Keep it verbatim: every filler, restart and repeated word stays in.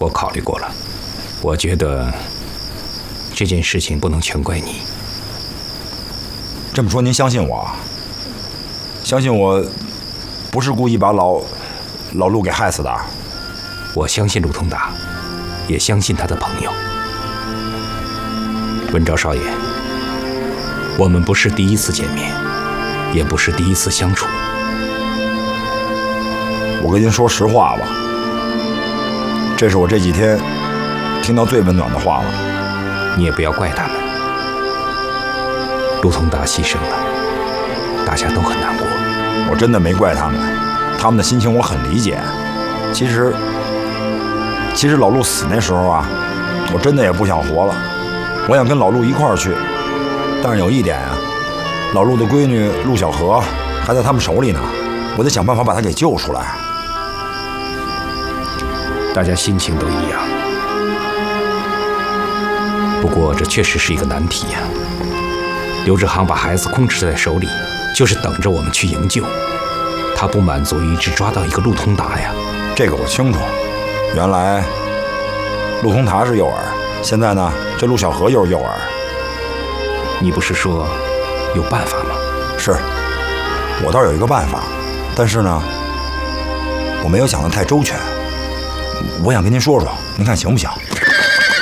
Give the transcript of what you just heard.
我考虑过了，我觉得这件事情不能全怪你。 这么说，您相信我？相信我不是故意把老老陆给害死的？ 我相信陆通达，也相信他的朋友。文昭少爷，我们不是第一次见面，也不是第一次相处。 我跟您说实话吧，这是我这几天听到最温暖的话了。 你也不要怪他们，陆通达牺牲了，大家都很难过。 我真的没怪他们，他们的心情我很理解。其实，其实老陆死那时候啊，我真的也不想活了，我想跟老陆一块儿去。但是有一点啊，老陆的闺女陆小荷还在他们手里呢，我得想办法把她给救出来。 大家心情都一样，不过这确实是一个难题呀。刘志航把孩子控制在手里，就是等着我们去营救。他不满足于只抓到一个陆通达呀。 这个我清楚，原来陆通达是诱饵，现在呢，这陆小荷又是诱饵。 你不是说有办法吗？ 是，我倒有一个办法，但是呢，我没有想得太周全。我想跟您说说，您看行不行？